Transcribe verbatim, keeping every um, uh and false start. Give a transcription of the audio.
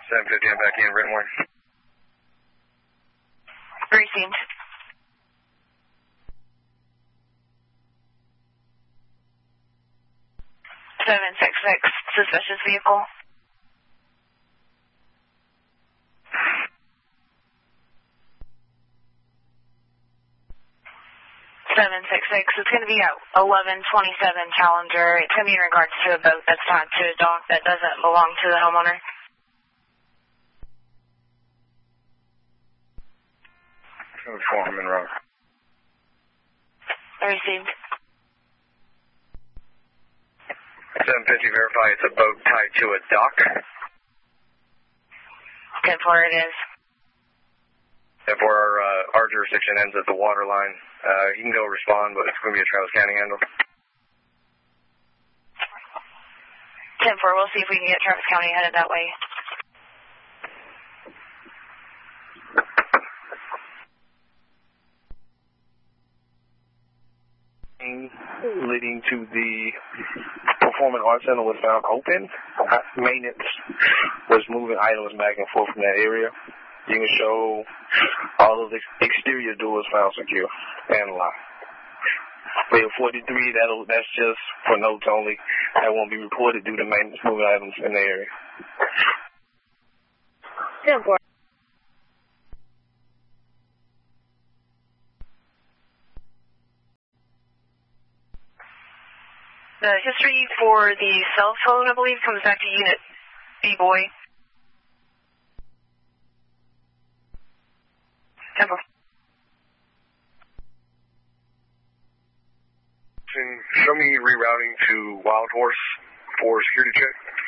seven fifty, I'm back in, written word. Received. seven six six, suspicious vehicle. seven six six, it's going to be at eleven twenty-seven Challenger. It's going to be in regards to a boat that's tied to a dock that doesn't belong to the homeowner. Four Monroe. Received. seven fifty, verify it's a boat tied to a dock. ten four, it is. Therefore, our, uh, our jurisdiction ends at the water line. Uh, you can go respond, but it's going to be a Travis County handle. ten four, we'll see if we can get Travis County headed that way. Leading to the Performing Arts Center was found open. Maintenance was moving items back and forth from that area. You can show all of the exterior doors found secure and locked. Bill forty-three, that'll, that's just for notes only. That won't be reported due to maintenance moving items in the area. ten four. The history for the cell phone, I believe, comes back to Unit B-Boy. ten four. Show me rerouting to Wild Horse for security check.